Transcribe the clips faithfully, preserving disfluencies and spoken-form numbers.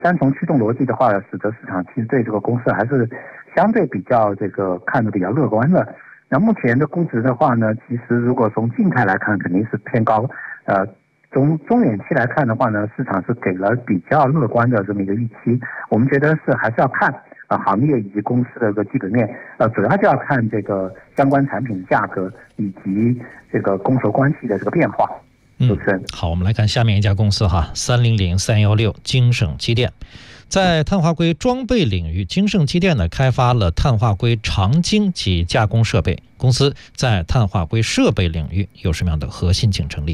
三重驱动逻辑的话，使得市场其实对这个公司还是相对比较这个看得比较乐观的。那目前的估值的话呢，其实如果从静态来看，肯定是偏高。呃，中中远期来看的话呢，市场是给了比较乐观的这么一个预期。我们觉得是还是要看啊、呃、行业以及公司的一个基本面，呃，主要就要看这个相关产品价格以及这个供求关系的这个变化。 嗯，好，我们来看下面一家公司哈，三零零三一六京盛机电。在碳化硅装备领域，京盛机电呢开发了碳化硅长晶及加工设备。公司在碳化硅设备领域有什么样的核心竞争力？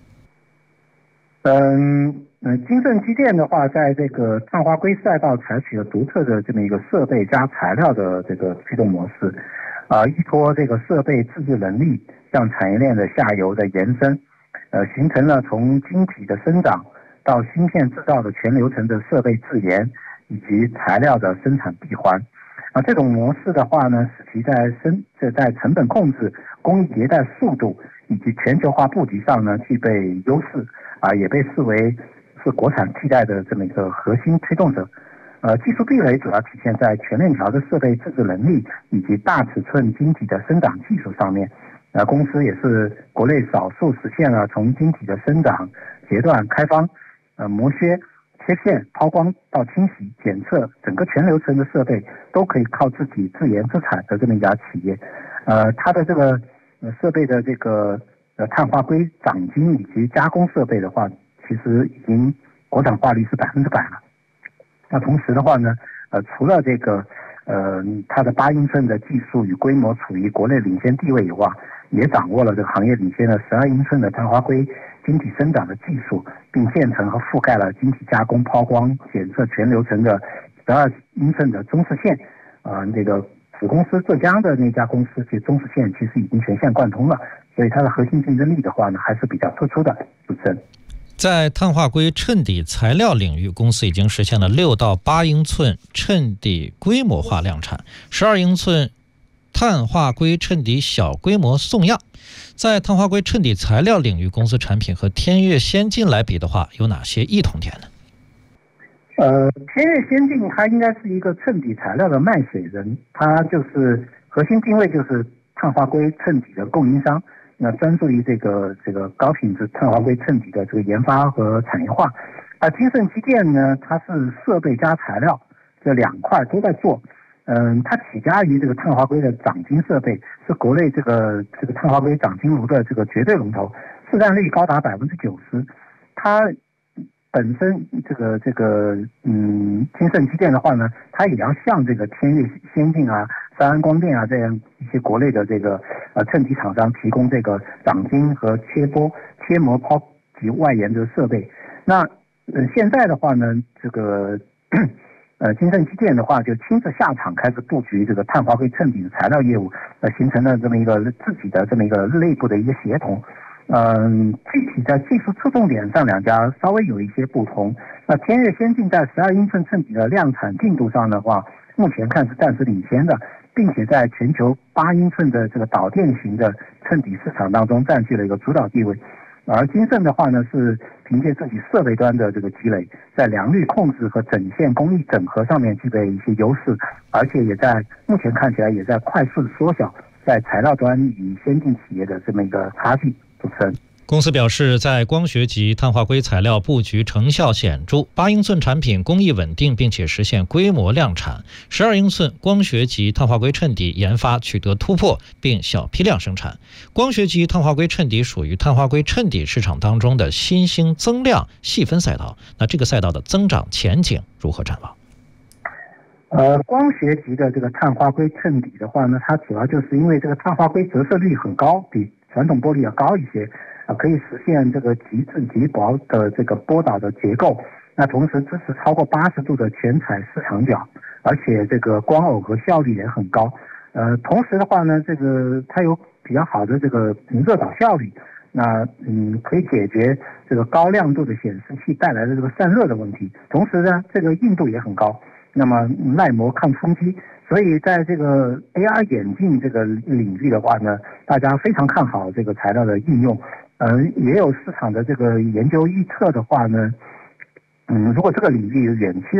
嗯嗯，京盛机电的话，在这个碳化硅赛道采取了独特的这么一个设备加材料的这个驱动模式，啊、呃，依托这个设备自制能力向产业链的下游的延伸。呃，形成了从晶体的生长到芯片制造的全流程的设备自研以及材料的生产闭环。啊，这种模式的话呢，使其在生这在成本控制、工艺迭代速度以及全球化布局上呢具备优势，啊，也被视为是国产替代的这么一个核心推动者。呃，技术壁垒主要体现在全链条的设备自制能力以及大尺寸晶体的生长技术上面。呃，公司也是国内少数实现了从晶体的生长阶段开方、呃磨削、切片、抛光到清洗、检测整个全流程的设备都可以靠自己自研自产的这么一家企业。呃，它的这个呃设备的这个呃碳化硅长晶以及加工设备的话，其实已经国产化率是百分之百了。那同时的话呢，呃，除了这个呃它的八英寸的技术与规模处于国内领先地位以外，也掌握了这个行业领先的十二英寸的碳化硅晶体生长的技术，并建成和覆盖了晶体加工、抛光、检测全流程的十二英寸的中视线。呃，那个子公司浙江的那家公司，其实中视线其实已经全线贯通了，所以它的核心竞争力的话呢，还是比较突出的。主持人。 在碳化硅衬底材料领域，公司已经实现了六到八英寸衬底规模化量产，十二英寸碳化硅衬底小规模送样。在碳化硅衬底材料领域，公司产品和天越先进来比的话，有哪些异同点呢？ 呃，天越先进它应该是一个衬底材料的卖水人，它就是核心定位就是碳化硅衬底的供应商。那专注于这个这个高品质碳化硅衬底的这个研发和产业化。而京盛机电呢，它是设备加材料这两块都在做。嗯，它起家于这个碳化硅的长晶设备，是国内这个这个碳化硅长晶炉的这个绝对龙头，市占率高达百分之九十。它本身这个这个嗯，京盛机电的话呢，它也要向这个天越先进啊、三安光电啊这样一些国内的这个呃衬底厂商提供这个长晶和切波、切膜抛及外延的设备。那呃现在的话呢，这个呃京盛机电的话就亲自下场开始布局这个碳化硅衬底的材料业务，呃形成了这么一个自己的这么一个内部的一个协同。嗯，具体在技术侧重点上，两家稍微有一些不同。那天越先进在十二英寸衬底的量产进度上的话，目前看是暂时领先的，并且在全球八英寸的这个导电型的衬底市场当中占据了一个主导地位。而京盛的话呢，是凭借自己设备端的这个积累，在良率控制和整线工艺整合上面具备一些优势，而且也在目前看起来也在快速缩小在材料端与先进企业的这么一个差距。主持人。 公司表示，在光学级碳化硅材料布局成效显著，八英寸产品工艺稳定，并且实现规模量产；十二英寸光学级碳化硅衬底研发取得突破，并小批量生产。光学级碳化硅衬底属于碳化硅衬底市场当中的新兴增量细分赛道。那这个赛道的增长前景如何展望？ 呃，光学级的这个碳化硅衬底的话呢，它主要就是因为这个碳化硅折射率很高，比传统玻璃要高一些，啊，可以实现这个极致极薄的这个波导的结构。那同时支持超过八十度的全彩视场角，而且这个光耦合效率也很高。呃，同时的话呢，这个它有比较好的这个热导效率，那嗯可以解决这个高亮度的显示器带来的这个散热的问题。同时呢，这个硬度也很高，那么耐磨抗冲击。所以在这个 A R 眼镜这个领域的话呢，大家非常看好这个材料的应用。呃，也有市场的这个研究预测的话呢，嗯，如果这个领域远期